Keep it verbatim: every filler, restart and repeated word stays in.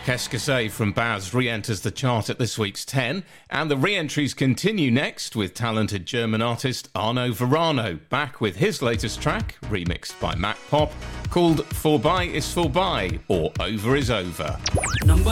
Escasset from Baz re-enters the chart at this week's ten, and the re-entries continue next with talented German artist Arno Verano, back with his latest track, remixed by Mac Pop, called Vorbei ist vorbei, or Over is Over. Number